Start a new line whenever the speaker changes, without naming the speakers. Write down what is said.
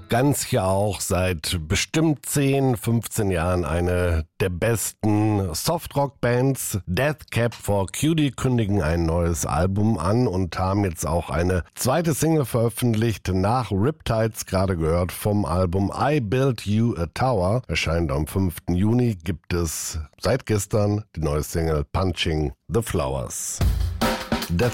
ganz ja auch seit bestimmt 10, 15 Jahren eine der besten Softrock-Bands. Death Cab for Cutie kündigen ein neues Album an und haben jetzt auch eine zweite Single veröffentlicht, nach Riptides, gerade gehört, vom Album I Built You a Tower. Erscheint am 5. Juni, gibt es seit gestern die neue Single Punching the Flowers. Death